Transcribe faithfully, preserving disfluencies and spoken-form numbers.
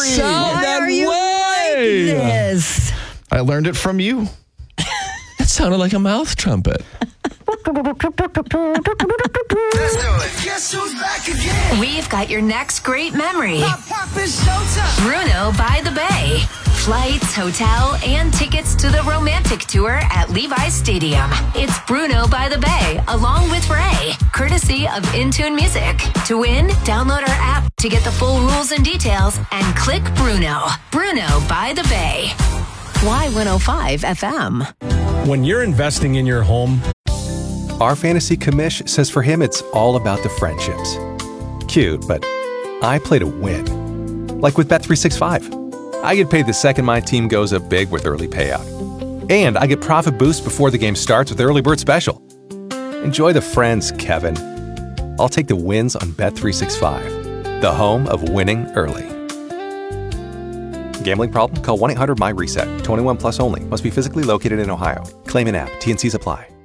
sound Why that are you way. like this? I learned it from you. That sounded like a mouth trumpet. Guess who's back again? We've got your next great memory. Pop, pop, it's showtime. Bruno by the Bay. Flights, hotel, and tickets to the romantic tour at Levi's Stadium. It's Bruno by the Bay, along with Ray, courtesy of Intune Music. To win, download our app to get the full rules and details and click Bruno. Bruno by the Bay. Y one oh five F M. When you're investing in your home, our fantasy commish says for him it's all about the friendships. Cute, but I play to win. Like with Bet three sixty-five. I get paid the second my team goes up big with early payout. And I get profit boost before the game starts with Early Bird Special. Enjoy the friends, Kevin. I'll take the wins on Bet three sixty-five, the home of winning early. Gambling problem? Call one eight hundred M Y RESET. twenty-one plus only. Must be physically located in Ohio. Claim in app. T N Cs apply.